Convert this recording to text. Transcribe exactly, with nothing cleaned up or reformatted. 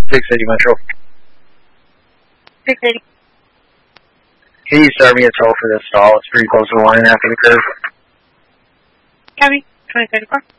six eighty Metro. six eighty. Can you start me a tow for this stall? It's pretty close to the line after the curve. Copy. twenty thirty-four.